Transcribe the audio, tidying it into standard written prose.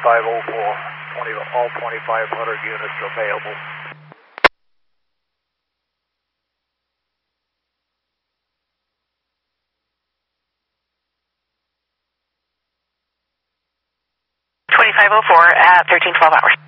all 2,500 units available. $2504 at 1312 hours.